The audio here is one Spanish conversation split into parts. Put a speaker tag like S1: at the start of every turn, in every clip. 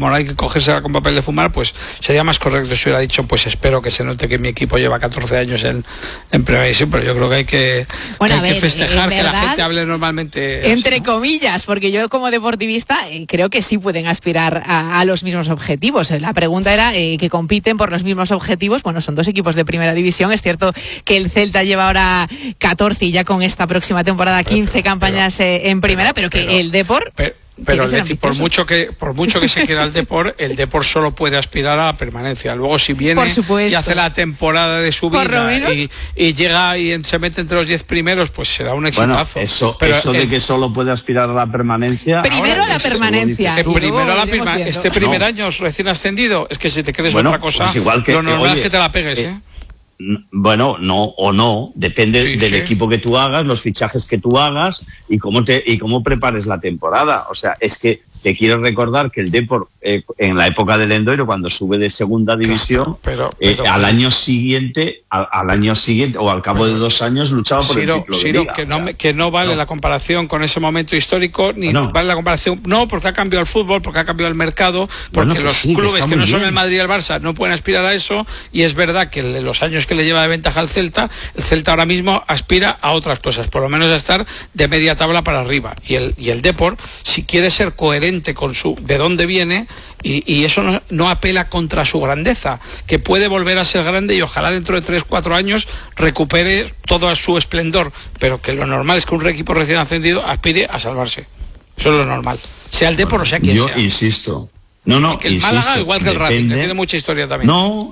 S1: como no hay que cogérsela con papel de fumar, pues sería más correcto si hubiera dicho, pues espero que se note que mi equipo lleva 14 años en primera división, pero yo creo que hay que, festejar que la gente hable normalmente
S2: entre
S1: así, ¿no?
S2: comillas, porque yo como deportivista creo que sí pueden aspirar a los mismos objetivos. La pregunta era que compiten por los mismos objetivos. Bueno, son dos equipos de primera división. Es cierto que el Celta lleva ahora 14 y ya con esta próxima temporada 15 campañas en primera, pero que el Depor...
S1: Pero Leti, por mucho que se quiera el Depor solo puede aspirar a la permanencia. Luego si viene y hace la temporada de su vida y llega y se mete entre los 10 primeros, pues será un exitazo.
S3: Bueno, eso de que solo puede aspirar a la permanencia.
S2: Primero a la permanencia.
S1: Este primer año recién ascendido, es que si te crees otra cosa, pues igual que, lo normal es que te la pegues,
S3: Bueno, depende del equipo que tú hagas, los fichajes que tú hagas y cómo prepares la temporada. O sea, es que te quiero recordar que el Depor, en la época del Endoiro, cuando sube de segunda división, al año siguiente o al cabo de 2 años luchaba por el título de Liga.
S1: Que no vale la comparación con ese momento histórico, ni vale la comparación, porque ha cambiado el fútbol, porque ha cambiado el mercado, porque los clubes que no son el Madrid y el Barça no pueden aspirar a eso, y es verdad que los años que le lleva de ventaja al Celta, el Celta ahora mismo aspira a otras cosas, por lo menos a estar de media tabla para arriba, y el Depor, si quiere ser coherente con de dónde viene, y eso no apela contra su grandeza, que puede volver a ser grande y ojalá dentro de 3-4 años recupere todo su esplendor, pero que lo normal es que un equipo recién ascendido aspire a salvarse. Eso es lo normal, sea el Depor o sea quien sea.
S3: Yo insisto.
S1: Y que el Málaga, igual que el Racing, que tiene mucha historia también.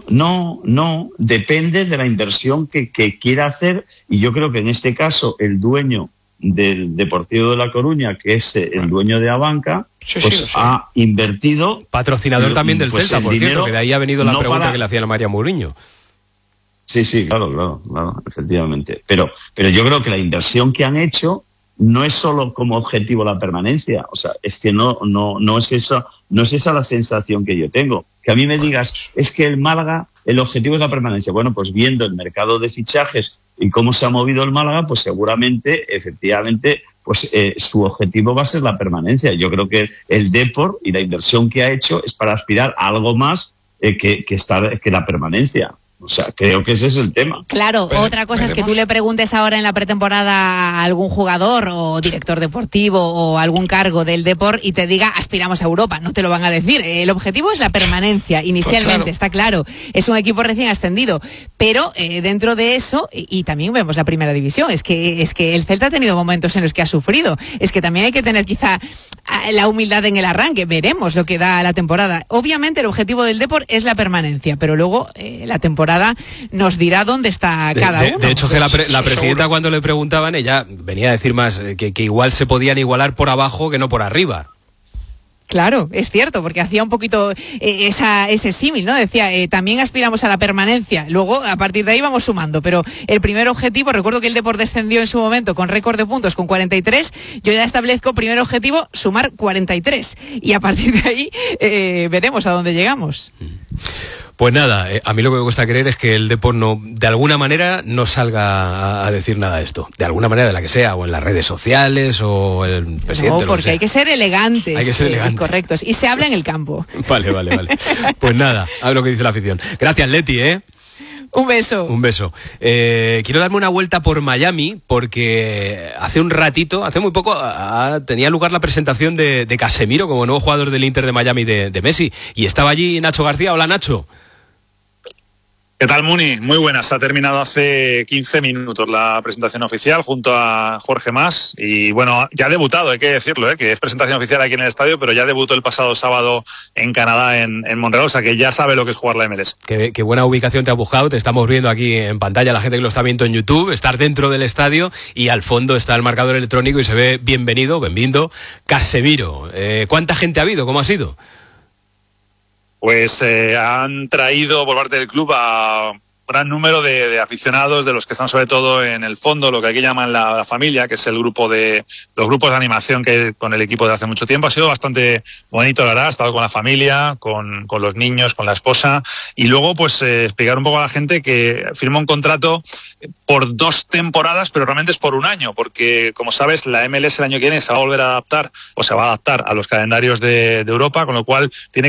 S3: No, depende de la inversión que quiera hacer, y yo creo que en este caso el dueño del Deportivo de La Coruña, que es el dueño de Abanca, ha invertido...
S4: Patrocinador también del Celta, por cierto, que de ahí ha venido la pregunta que le hacía a María Mourinho.
S3: Sí, claro, efectivamente. Pero yo creo que la inversión que han hecho no es solo como objetivo la permanencia. O sea, es que no es eso, no es esa la sensación que yo tengo. Que a mí me digas, es que el Málaga, el objetivo es la permanencia. Bueno, pues viendo el mercado de fichajes y cómo se ha movido el Málaga, pues seguramente, efectivamente, pues su objetivo va a ser la permanencia. Yo creo que el Depor y la inversión que ha hecho es para aspirar a algo más que la permanencia. O sea, creo que ese es el tema.
S2: Claro, otra cosa es que tú le preguntes ahora en la pretemporada a algún jugador o director deportivo o algún cargo del Depor y te diga aspiramos a Europa. No te lo van a decir. El objetivo es la permanencia inicialmente, está claro. Es un equipo recién ascendido. Pero dentro de eso, y también vemos la primera división, es que el Celta ha tenido momentos en los que ha sufrido. Es que también hay que tener quizá la humildad en el arranque. Veremos lo que da la temporada. Obviamente el objetivo del Depor es la permanencia, pero luego la temporada nos dirá dónde está cada uno.
S4: De hecho, que la presidenta, cuando le preguntaban, ella venía a decir más que igual se podían igualar por abajo que no por arriba.
S2: Claro, es cierto, porque hacía un poquito ese símil, ¿no? Decía, también aspiramos a la permanencia, luego a partir de ahí vamos sumando, pero el primer objetivo, recuerdo que el Depor descendió en su momento con récord de puntos con 43, yo ya establezco primer objetivo, sumar 43, y a partir de ahí veremos a dónde llegamos.
S4: Pues nada, a mí lo que me cuesta creer es que el Depor de alguna manera no salga a decir nada de esto. De alguna manera, de la que sea, o en las redes sociales, o el presidente.
S2: No, porque hay que ser elegantes.
S4: Hay que ser elegantes.
S2: Correctos. Y se habla en el campo.
S4: Vale. Pues nada, a lo que dice la afición. Gracias, Leti,
S2: Un beso.
S4: Un beso. Quiero darme una vuelta por Miami porque hace muy poco, tenía lugar la presentación de Casemiro como nuevo jugador del Inter de Miami de Messi. Y estaba allí Nacho García. Hola, Nacho.
S5: ¿Qué tal, Muni? Muy buenas. Ha terminado hace 15 minutos la presentación oficial junto a Jorge Mas. Y bueno, ya ha debutado, hay que decirlo, que es presentación oficial aquí en el estadio, pero ya debutó el pasado sábado en Canadá, en Montreal, o sea que ya sabe lo que es jugar la MLS.
S4: Qué buena ubicación te ha buscado. Te estamos viendo aquí en pantalla, la gente que lo está viendo en YouTube, estar dentro del estadio y al fondo está el marcador electrónico y se ve bienvenido, Casemiro. ¿Cuánta gente ha habido? ¿Cómo ha sido?
S5: Pues han traído por parte del club a gran número de aficionados, de los que están sobre todo en el fondo, lo que aquí llaman la familia, que es los grupos de animación que hay con el equipo de hace mucho tiempo. Ha sido bastante bonito, la verdad. Ha estado con la familia, con los niños, con la esposa, y luego pues explicar un poco a la gente que firmó un contrato por 2 temporadas, pero realmente es por 1 año, porque como sabes la MLS el año que viene se va a volver a adaptar, o se va a adaptar a los calendarios de Europa, con lo cual tiene